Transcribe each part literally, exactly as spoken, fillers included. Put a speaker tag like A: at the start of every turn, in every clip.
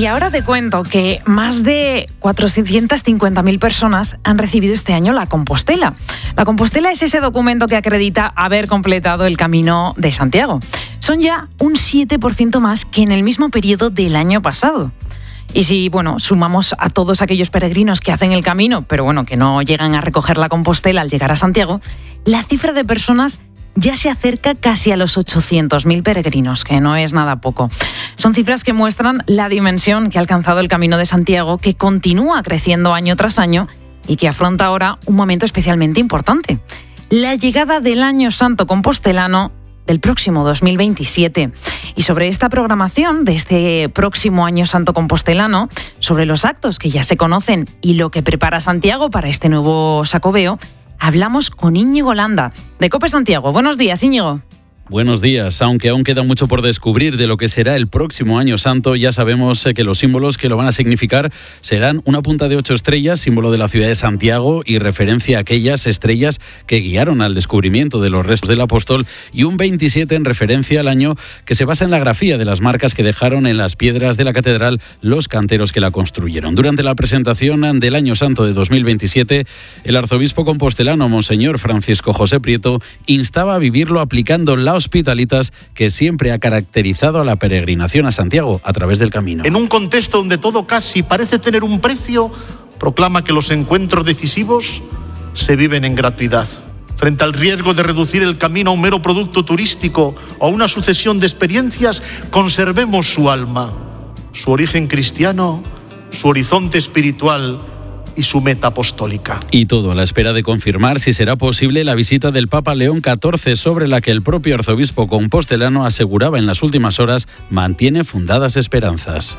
A: Y ahora te cuento que más de cuatrocientas cincuenta mil personas han recibido este año la Compostela. La Compostela es ese documento que acredita haber completado el Camino de Santiago. Son ya un siete por ciento más que en el mismo periodo del año pasado. Y si, bueno, sumamos a todos aquellos peregrinos que hacen el camino, pero bueno, que no llegan a recoger la Compostela al llegar a Santiago, la cifra de personas ya se acerca casi a los ochocientos mil peregrinos, que no es nada poco. Son cifras que muestran la dimensión que ha alcanzado el Camino de Santiago, que continúa creciendo año tras año y que afronta ahora un momento especialmente importante: la llegada del Año Santo Compostelano del próximo dos mil veintisiete. Y sobre esta programación de este próximo Año Santo Compostelano, sobre los actos que ya se conocen y lo que prepara Santiago para este nuevo Xacobeo, hablamos con Íñigo Landa, de COPE Santiago. Buenos días, Íñigo.
B: Buenos días. Aunque aún queda mucho por descubrir de lo que será el próximo Año Santo, ya sabemos que los símbolos que lo van a significar serán una punta de ocho estrellas, símbolo de la ciudad de Santiago y referencia a aquellas estrellas que guiaron al descubrimiento de los restos del apóstol, y un veintisiete en referencia al año, que se basa en la grafía de las marcas que dejaron en las piedras de la catedral los canteros que la construyeron. Durante la presentación del Año Santo de dos mil veintisiete, el arzobispo compostelano, Monseñor Francisco José Prieto, instaba a vivirlo aplicando la Hospitalitas que siempre ha caracterizado a la peregrinación a Santiago a través del camino.
C: En un contexto donde todo casi parece tener un precio, proclama que los encuentros decisivos se viven en gratuidad. Frente al riesgo de reducir el camino a un mero producto turístico o a una sucesión de experiencias, conservemos su alma, su origen cristiano, su horizonte espiritual y su meta apostólica.
B: Y todo a la espera de confirmar si será posible la visita del Papa León catorce, sobre la que el propio arzobispo compostelano aseguraba en las últimas horas mantiene fundadas esperanzas.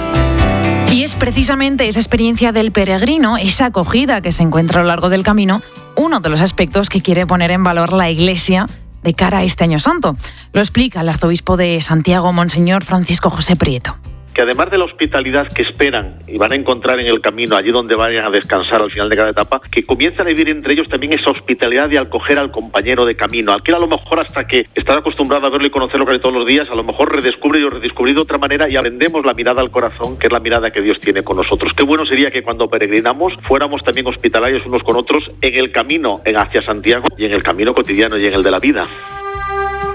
A: Y es precisamente esa experiencia del peregrino, esa acogida que se encuentra a lo largo del camino, uno de los aspectos que quiere poner en valor la Iglesia de cara a este Año Santo. Lo explica el arzobispo de Santiago, Monseñor Francisco José Prieto.
D: Que además de la hospitalidad que esperan y van a encontrar en el camino, allí donde vayan a descansar al final de cada etapa, que comienzan a vivir entre ellos también esa hospitalidad de acoger al compañero de camino, al que a lo mejor, hasta que estás acostumbrado a verlo y conocerlo casi todos los días, a lo mejor redescubre y redescubre de otra manera, y aprendemos la mirada al corazón, que es la mirada que Dios tiene con nosotros. Qué bueno sería que cuando peregrinamos fuéramos también hospitalarios unos con otros en el camino hacia Santiago y en el camino cotidiano y en el de la vida.